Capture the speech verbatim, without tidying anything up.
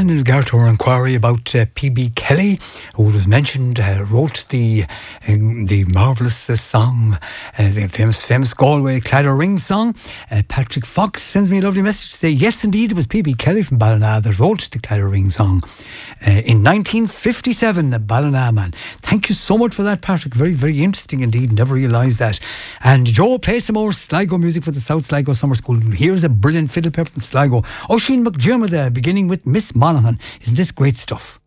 And in regard to our inquiry about uh, P B Kelly, who was mentioned, uh, wrote the uh, the marvellous uh, song, uh, the famous famous Galway Cladder Ring song, uh, Patrick Fox sends me a lovely message to say, yes, indeed, it was P B Kelly from Ballina that wrote the Cladder Ring song uh, in nineteen fifty-seven, a Ballina man. Thank you so much for that, Patrick. Very, very interesting indeed. Never realised that. And Joe, play some more Sligo music for the South Sligo Summer School. Here's a brilliant fiddle player from Sligo, Oisin McDermott, there, beginning with Miss Monaghan. Isn't this great stuff?